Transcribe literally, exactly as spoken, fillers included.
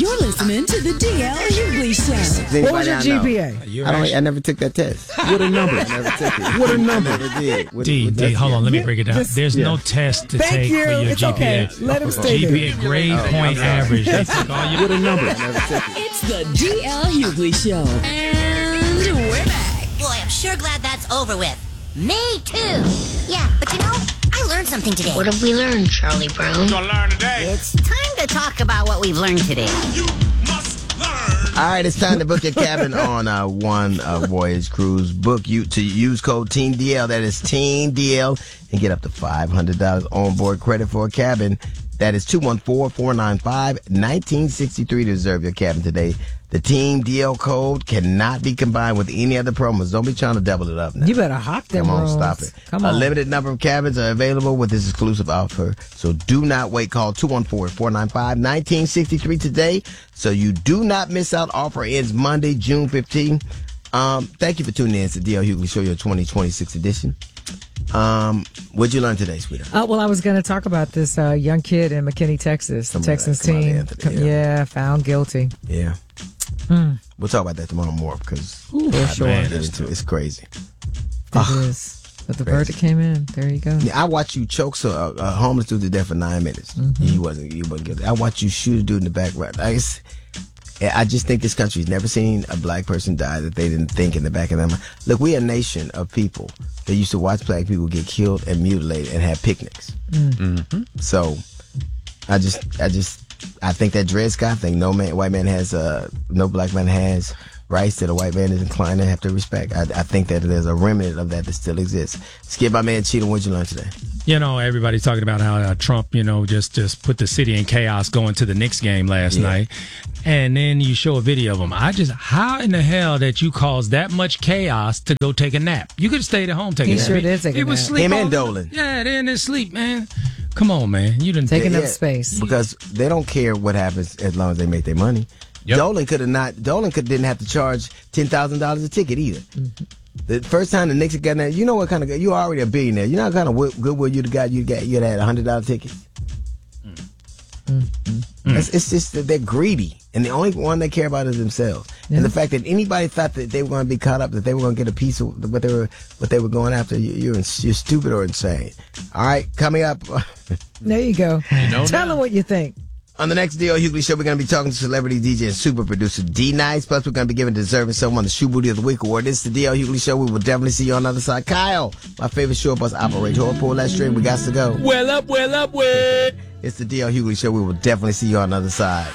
You're listening to the D L Hughley Show. What was your G P A? I, don't, I never took that test. What a number. I never took it. What a number. I never did. What, D, what D, hold on, let me Yeah. break it down. This- There's yeah. no test to Thank take you. for your It's G P A. okay. Let him stay G P A there. grade Oh, point I'm sorry. average. They took all your What a number. I never took it. It's the D L Hughley Show. And we're back. Boy, I'm sure glad that's over with. Me too. Yeah, but you know, I learned something today. What have we learned, Charlie Brown? Gonna learn today. It's time to talk about what we've learned today. You must learn. All right, it's time to book your cabin on uh, one uh, voyage cruise. Book you to use code Team D L. That is Team D L, and get up to five hundred dollars on board credit for a cabin. That is two one four, four nine five, one nine six three to reserve your cabin today. The Team D L code cannot be combined with any other promos. Don't be trying to double it up now. You better hop them Come on, rooms. stop it. Come A on. limited number of cabins are available with this exclusive offer. So do not wait. Call two one four, four nine five, one nine six three today so you do not miss out. Offer ends Monday, June fifteenth. Um, thank you for tuning in to D L Hughley Show, your twenty twenty-six edition. Um, what'd you learn today, sweetheart? Uh, well, I was going to talk about this uh, young kid in McKinney, Texas. The Come on, Texans come on, team. Anthony, yeah. yeah. found guilty. Yeah. Mm. We'll talk about that tomorrow more because For sure. it's, it's crazy. It is. But the Crazy. verdict came in. There you go. Yeah, I watched you choke so, a, a homeless dude to death for nine minutes. Mm-hmm. He wasn't. He wasn't guilty. I watched you shoot a dude in the back. Right. I, just, I just think this country's never seen a black person die that they didn't think in the back of their mind. Look, we're a nation of people that used to watch black people get killed and mutilated and have picnics. Mm. So, I just, I just, I think that Dred Scott thing. No man, white man has, uh, no black man has rights that a white man is inclined to have to respect. I, I think that there's a remnant of that that still exists. Skip, my man, Cheetah, what'd you learn today? You know, everybody's talking about how uh, Trump, you know, just, just put the city in chaos going to the Knicks game last Yeah. night. And then you show a video of him. I just, how in the hell that you caused that much chaos to go take a nap? You could have stayed at home taking He a nap. sure did take a He was nap. sleep Him all and the- Dolan. Yeah, they're in their sleep, man. Come on, man. You didn't Taking Yeah, up space. because they don't care what happens as long as they make their money. Yep. Dolan could have not. Dolan could didn't have to charge ten thousand dollars a ticket either. The first time the Knicks had gotten that, you know what kind of you already a billionaire. You know what kind of wi- goodwill you'd have got. You'd got you'd had a hundred dollar tickets. It's, it's just that they're greedy, and the only one they care about is themselves. Yeah. And the fact that anybody thought that they were going to be caught up, that they were going to get a piece of what they were what they were going after, you, you're you're stupid or insane. All right, coming up. There you go. know Tell now. them what you think. On the next D L Hughley Show, we're going to be talking to celebrity D J and super producer D-Nice. Plus, we're going to be giving deserving someone the Shoe Booty of the Week award. This is the D L Hughley Show. We will definitely see you on the other side. Kyle, my favorite show bus operator. Pull that string. We got to go. Well up, well up, well. It's the D L Hughley Show. We will definitely see you on the other side.